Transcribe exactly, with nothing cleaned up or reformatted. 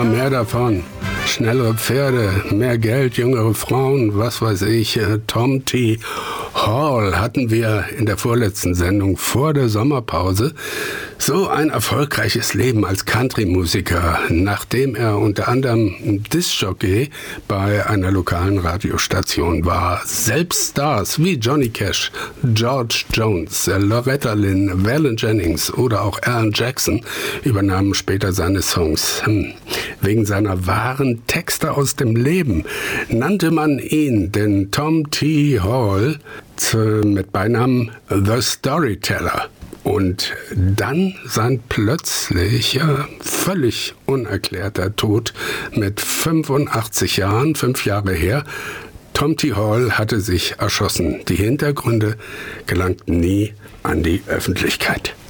immer mehr davon. Schnellere Pferde, mehr Geld, jüngere Frauen, was weiß ich. Tom T. Hall hatten wir in der vorletzten Sendung vor der Sommerpause. So ein erfolgreiches Leben als Country-Musiker, nachdem er unter anderem Diskjockey bei einer lokalen Radiostation war. Selbst Stars wie Johnny Cash, George Jones, Loretta Lynn, Waylon Jennings oder auch Alan Jackson übernahmen später seine Songs. Hm. Wegen seiner wahren Texte aus dem Leben nannte man ihn, den Tom T. Hall, mit Beinamen The Storyteller. Und dann sein plötzlicher, völlig unerklärter Tod mit fünfundachtzig Jahren, fünf Jahre her. Tom T. Hall hatte sich erschossen. Die Hintergründe gelangten nie an die Öffentlichkeit.